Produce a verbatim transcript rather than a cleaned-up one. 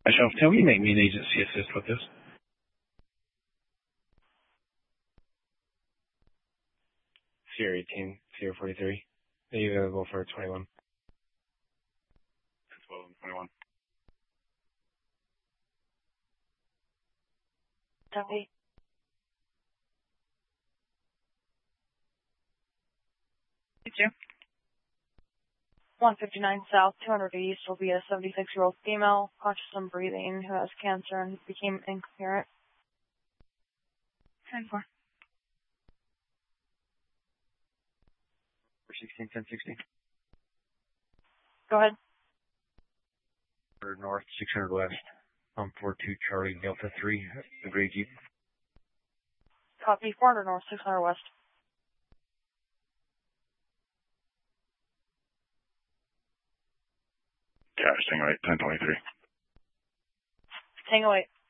Myself, can we make me an agency assist with this? Sierra eighteen, Sierra forty-three. Are you available for twenty-one? twelve and twenty-one. Copy. You too. one fifty-nine South, two hundred East will be a seventy-six-year-old female, conscious and breathing, who has cancer and became incoherent. ten four. sixteen, ten sixty. Go ahead. For North, six hundred West. Um, four two Charlie Delta three, the gray Jeep. Copy. four hundred North, six hundred West. Cash, Tango eight, ten twenty-three. Tango eight.